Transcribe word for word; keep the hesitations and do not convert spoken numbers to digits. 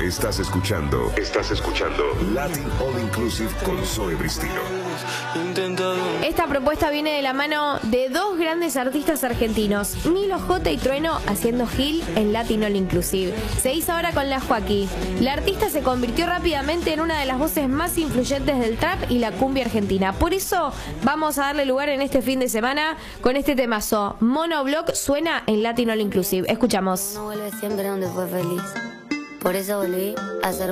Estás escuchando, estás escuchando Latin All Inclusive con Zoe Bristilo. Esta propuesta viene de la mano de dos grandes artistas argentinos, Nilo J y Trueno, haciendo Gil en Latin All Inclusive. Se hizo ahora con la Joaquí. La artista se convirtió rápidamente en una de las voces más influyentes del trap y la cumbia argentina. Por eso vamos a darle lugar en este fin de semana con este temazo. Monoblock suena en Latin All Inclusive. Escuchamos. No vuelve siempre donde fue feliz. Por eso volví a ser